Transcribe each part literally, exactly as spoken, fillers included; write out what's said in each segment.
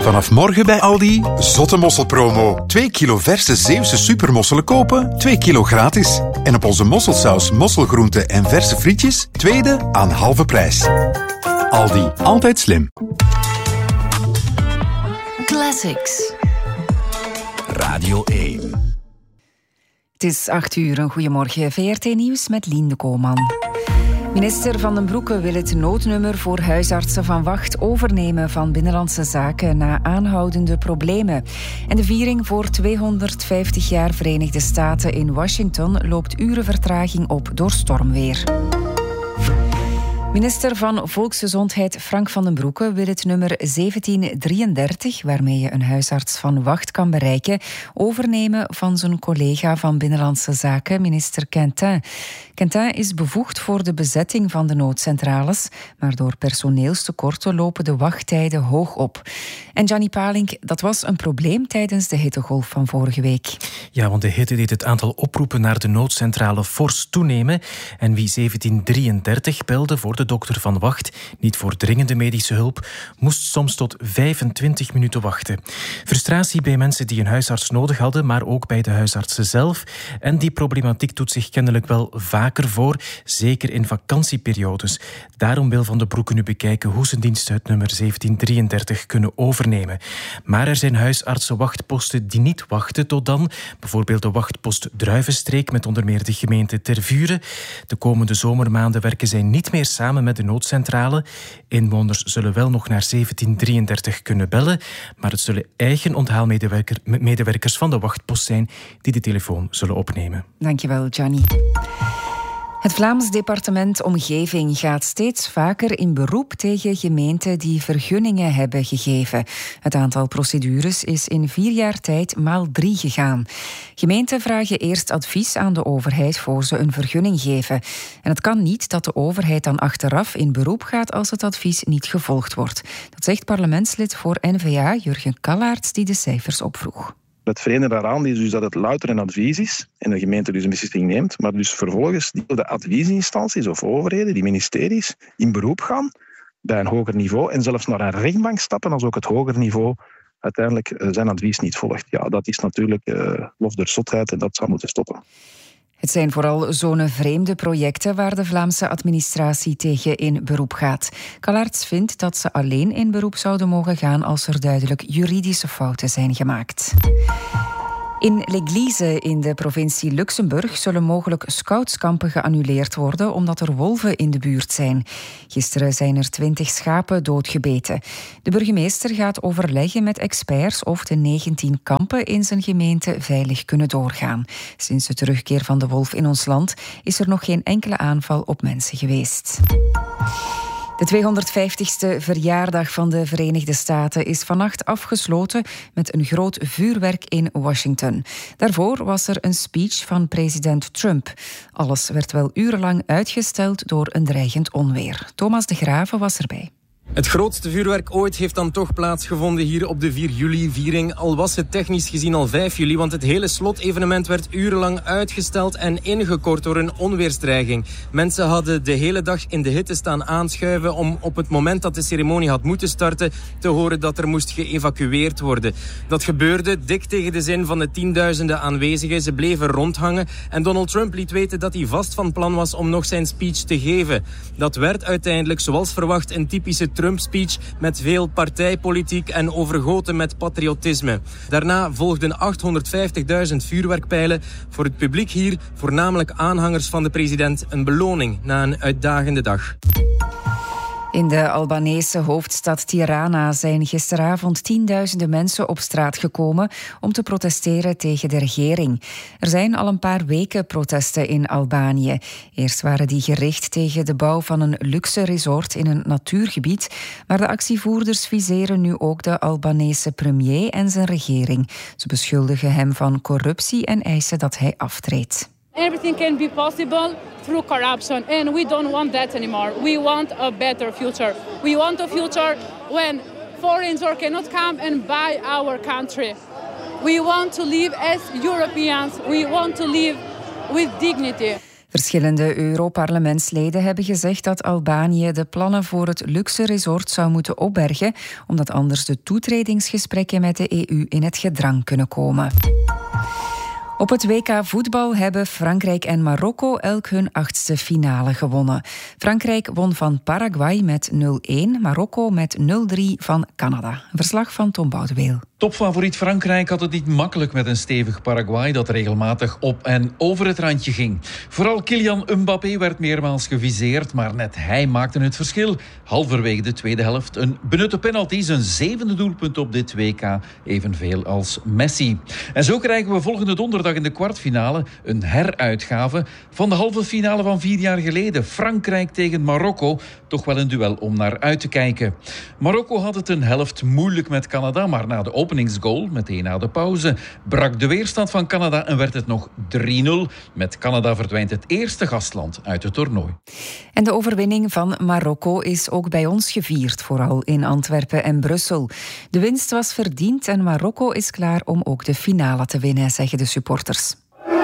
Vanaf morgen bij Aldi, zotte mosselpromo. twee kilo verse Zeeuwse supermosselen kopen, twee kilo gratis. En op onze mosselsaus, mosselgroenten en verse frietjes, tweede aan halve prijs. Aldi, altijd slim. Classics. Radio één. Het is acht uur, een goedemorgen. V R T Nieuws met Lien de Koolman. Minister Van den Broeke wil het noodnummer voor huisartsen van Wacht overnemen van Binnenlandse Zaken na aanhoudende problemen. En de viering voor tweehonderdvijftig jaar Verenigde Staten in Washington loopt uren vertraging op door stormweer. Minister van Volksgezondheid Frank Van den Broeke wil het nummer zeventien drieëndertig, waarmee je een huisarts van Wacht kan bereiken, overnemen van zijn collega van Binnenlandse Zaken, minister Quentin. Quentin is bevoegd voor de bezetting van de noodcentrales, maar door personeelstekorten lopen de wachttijden hoog op. En Gianni Palink, dat was een probleem tijdens de hittegolf van vorige week. Ja, want de hitte deed het aantal oproepen naar de noodcentrale fors toenemen. En wie zeventien drieëndertig belde voor de dokter van Wacht, niet voor dringende medische hulp, moest soms tot vijfentwintig minuten wachten. Frustratie bij mensen die een huisarts nodig hadden, maar ook bij de huisartsen zelf. En die problematiek doet zich kennelijk wel vaker voor, zeker in vakantieperiodes. Daarom wil Van den Broeke nu bekijken hoe zijn diensten het nummer zeventien drieëndertig kunnen overnemen. Maar er zijn huisartsenwachtposten die niet wachten tot dan. Bijvoorbeeld de wachtpost Druivenstreek met onder meer de gemeente Tervuren. De komende zomermaanden werken zij niet meer samen met de noodcentrale. Inwoners zullen wel nog naar zeventien drieëndertig kunnen bellen, maar het zullen eigen onthaalmedewerkers van de wachtpost zijn die de telefoon zullen opnemen. Dankjewel, Gianni. Het Vlaams departement Omgeving gaat steeds vaker in beroep tegen gemeenten die vergunningen hebben gegeven. Het aantal procedures is in vier jaar tijd maal drie gegaan. Gemeenten vragen eerst advies aan de overheid voor ze een vergunning geven. En het kan niet dat de overheid dan achteraf in beroep gaat als het advies niet gevolgd wordt. Dat zegt parlementslid voor N V A, Jurgen Kallaerts, die de cijfers opvroeg. Het vreemde daaraan is dus dat het louter een advies is en de gemeente dus een beslissing neemt, maar dus vervolgens de adviesinstanties of overheden, die ministeries, in beroep gaan bij een hoger niveau en zelfs naar een rechtbank stappen als ook het hoger niveau uiteindelijk zijn advies niet volgt. Ja, dat is natuurlijk uh, lof der zotheid en dat zou moeten stoppen. Het zijn vooral zonevreemde projecten waar de Vlaamse administratie tegen in beroep gaat. Kallaerts vindt dat ze alleen in beroep zouden mogen gaan als er duidelijk juridische fouten zijn gemaakt. In L'Église in de provincie Luxemburg zullen mogelijk scoutskampen geannuleerd worden omdat er wolven in de buurt zijn. Gisteren zijn er twintig schapen doodgebeten. De burgemeester gaat overleggen met experts of de negentien kampen in zijn gemeente veilig kunnen doorgaan. Sinds de terugkeer van de wolf in ons land is er nog geen enkele aanval op mensen geweest. De tweehonderdvijftigste verjaardag van de Verenigde Staten is vannacht afgesloten met een groot vuurwerk in Washington. Daarvoor was er een speech van president Trump. Alles werd wel urenlang uitgesteld door een dreigend onweer. Thomas de Graven was erbij. Het grootste vuurwerk ooit heeft dan toch plaatsgevonden hier op de vier juli-viering. Al was het technisch gezien al vijf juli, want het hele slotevenement werd urenlang uitgesteld en ingekort door een onweersdreiging. Mensen hadden de hele dag in de hitte staan aanschuiven om op het moment dat de ceremonie had moeten starten te horen dat er moest geëvacueerd worden. Dat gebeurde dik tegen de zin van de tienduizenden aanwezigen. Ze bleven rondhangen en Donald Trump liet weten dat hij vast van plan was om nog zijn speech te geven. Dat werd uiteindelijk, zoals verwacht, een typische Trump-speech met veel partijpolitiek en overgoten met patriotisme. Daarna volgden achthonderdvijftigduizend vuurwerkpijlen. Voor het publiek hier, voornamelijk aanhangers van de president, een beloning na een uitdagende dag. In de Albanese hoofdstad Tirana zijn gisteravond tienduizenden mensen op straat gekomen om te protesteren tegen de regering. Er zijn al een paar weken protesten in Albanië. Eerst waren die gericht tegen de bouw van een luxe resort in een natuurgebied, maar de actievoerders viseren nu ook de Albanese premier en zijn regering. Ze beschuldigen hem van corruptie en eisen dat hij aftreedt. Everything can be possible through corruption, and we don't want that anymore. We want a better future. We want a future when foreigners cannot come and buy our country. We want to live as Europeans. We want to live with dignity. Verschillende Europarlementsleden hebben gezegd dat Albanië de plannen voor het luxe resort zou moeten opbergen, omdat anders de toetredingsgesprekken met de E U in het gedrang kunnen komen. Op het W K voetbal hebben Frankrijk en Marokko elk hun achtste finale gewonnen. Frankrijk won van Paraguay met nul-een, Marokko met nul-drie van Canada. Een verslag van Tom Boudeweel. Topfavoriet Frankrijk had het niet makkelijk met een stevig Paraguay dat regelmatig op en over het randje ging. Vooral Kylian Mbappé werd meermaals geviseerd, maar net hij maakte het verschil. Halverwege de tweede helft een benutte penalty, zijn zevende doelpunt op dit W K, evenveel als Messi. En zo krijgen we volgende donderdag in de kwartfinale een heruitgave van de halve finale van vier jaar geleden. Frankrijk tegen Marokko, toch wel een duel om naar uit te kijken. Marokko had het een helft moeilijk met Canada, maar na de openingsgoal, meteen na de pauze, brak de weerstand van Canada en werd het nog drie-nul. Met Canada verdwijnt het eerste gastland uit het toernooi. En de overwinning van Marokko is ook bij ons gevierd, vooral in Antwerpen en Brussel. De winst was verdiend en Marokko is klaar om ook de finale te winnen, zeggen de supporters.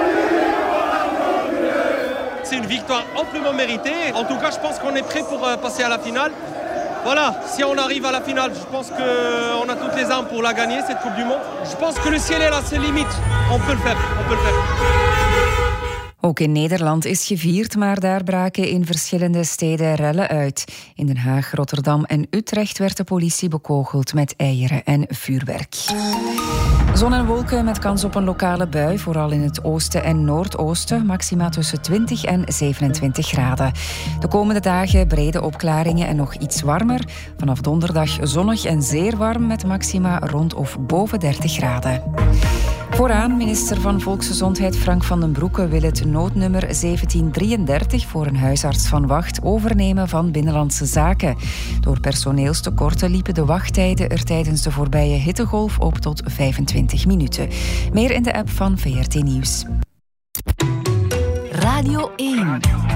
C'est une victoire amplement méritée. En tout cas, je pense qu'on est prêt pour passer à la finale. Voilà, si on arrive à la finale, je pense qu'on a toutes les armes pour la gagner, cette Coupe du Monde. Je pense que le ciel est là, c'est limite. On peut le faire, on peut le faire. Ook in Nederland is gevierd, maar daar braken in verschillende steden rellen uit. In Den Haag, Rotterdam en Utrecht werd de politie bekogeld met eieren en vuurwerk. Zon en wolken met kans op een lokale bui, vooral in het oosten en noordoosten. Maxima tussen twintig en zevenentwintig graden. De komende dagen brede opklaringen en nog iets warmer. Vanaf donderdag zonnig en zeer warm met maxima rond of boven dertig graden. Vooraan, minister van Volksgezondheid Frank van den Broeke wil het noodnummer zeventien drieëndertig voor een huisarts van wacht overnemen van Binnenlandse Zaken. Door personeelstekorten liepen de wachttijden er tijdens de voorbije hittegolf op tot vijfentwintig minuten. Meer in de app van V R T Nieuws. Radio één.